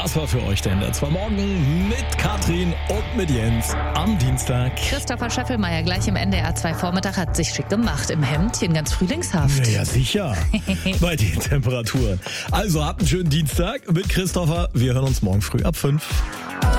Was war für euch denn der 2 Morgen mit Katrin und mit Jens am Dienstag? Christopher Scheffelmeier gleich im NDR 2 Vormittag hat sich schick gemacht. Im Hemdchen, ganz frühlingshaft. Ja, sicher. Bei den Temperaturen. Also habt einen schönen Dienstag mit Christopher. Wir hören uns morgen früh ab 5.